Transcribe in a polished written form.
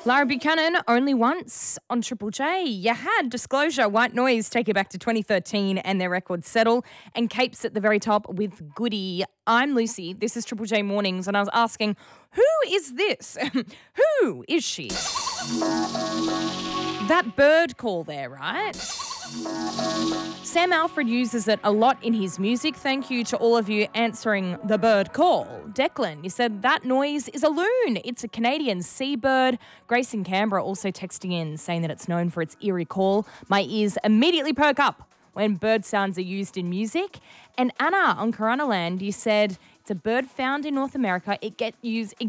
Lara Buchanan, only once on Triple J. You had Disclosure, White Noise, take you back to 2013 and their record Settle, and Capes at the very top with Goody. I'm Lucy. This is Triple J Mornings, and I was asking, who is this? Who is she? That bird call there, right? Sam Alfred uses it a lot in his music. Thank you to all of you answering the bird call. Declan, you said that noise is a loon. It's a Canadian seabird. Grace in Canberra also texting in saying that it's known for its eerie call. My ears immediately perk up when bird sounds are used in music. And Anna on Corunnaland, you said it's a bird found in North America. It gets used